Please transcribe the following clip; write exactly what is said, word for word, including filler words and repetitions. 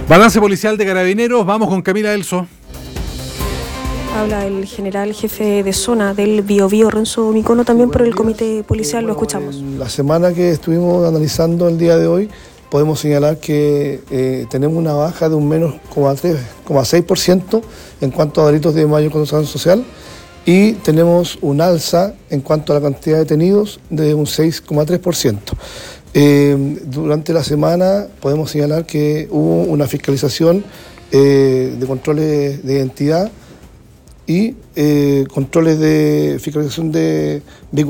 Balance policial de Carabineros, vamos con Camila Elso. Habla el general jefe de zona del Biobío, Renzo Micono, también por el comité policial, lo escuchamos. En la semana que estuvimos analizando el día de hoy, podemos señalar que eh, tenemos una baja de un menos cero coma seis por ciento en cuanto a delitos de mayor connotación social y tenemos un alza en cuanto a la cantidad de detenidos de un seis coma tres por ciento. Eh, durante la semana podemos señalar que hubo una fiscalización eh, de controles de identidad y eh, controles de fiscalización de vehículos.